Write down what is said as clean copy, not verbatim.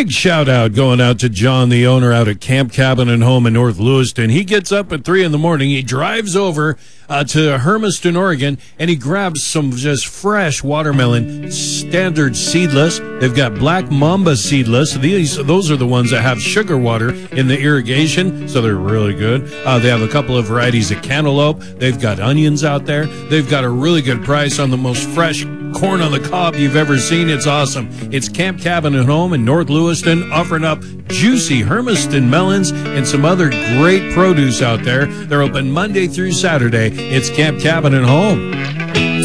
Big shout out going out to John, the owner out at Camp Cabin and Home in North Lewiston. He gets up at 3 in the morning. He drives over to Hermiston, Oregon, and he grabs some just fresh watermelon, standard seedless. They've got Black Mamba seedless. Those are the ones that have sugar water in the irrigation, so they're really good. They have a couple of varieties of cantaloupe. They've got onions out there. They've got a really good price on the most fresh corn on the cob you've ever seen. It's awesome. It's Camp Cabin and Home in North Lewiston, offering up juicy Hermiston melons and some other great produce out there. They're open Monday through Saturday. It's Camp Cabin and Home.